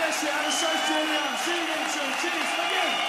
谢谢，俺的帅学长，谢谢你们，谢谢，再见。